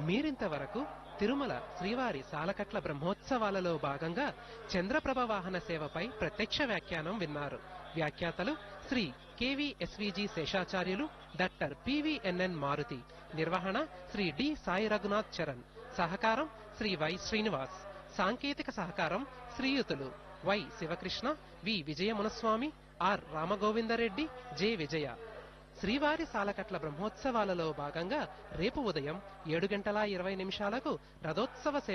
మీరింతవరకు తిరుమల శ్రీవారి సాలకట్ల బ్రహ్మోత్సవాలలో భాగంగా చంద్రప్రభ వాహన సేవపై ప్రత్యక్ష వ్యాఖ్యానం విన్నారు. వ్యాఖ్యాతలు Shri KVSVG Seshacharyulu, doctor PVNN Maruti. నిర్వహణ శ్రీ డి సాయి రఘునాథ్ చరణ్. సహకారం శ్రీ వై శ్రీనివాస్. సాంకేతిక సహకారం శ్రీయుతులు why Sivakrishna, we Vijayamunaswamy, are Rama Govinda Reddy, J విజయ. శ్రీవారి సాలకట్ల బ్రహ్మోత్సవాలలో భాగంగా రేపు ఉదయం 7:20 రథోత్సవ